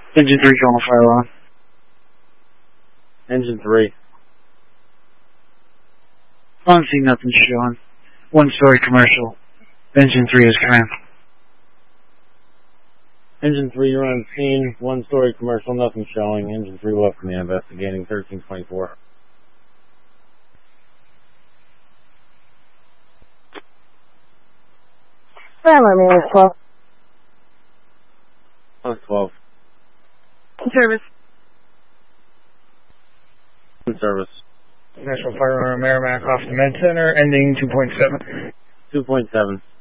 Engine 3 calling the fire alarm. Engine 3. On scene, nothing showing. One-story commercial. Engine 3 is command. Engine 3, you're on scene. One-story commercial, nothing showing. Engine 3 left command, investigating 1324. Fire alarm, 12. +12. Service. Service. National Fire Alarm Merrimack off the Med Center, ending 2.7. 2.7.